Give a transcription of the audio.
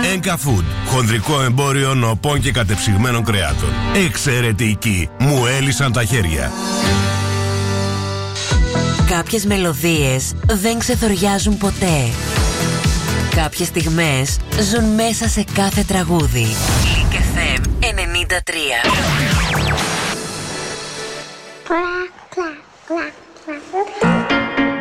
Enka Food. Χονδρικό εμπόριο νοπών και κατεψυγμένων κρεάτων. Εξαιρετική. Μου έλυσαν τα χέρια. Κάποιες μελωδίες δεν ξεθοριάζουν ποτέ. Κάποιες στιγμές ζουν μέσα σε κάθε τραγούδι. Link FM 93.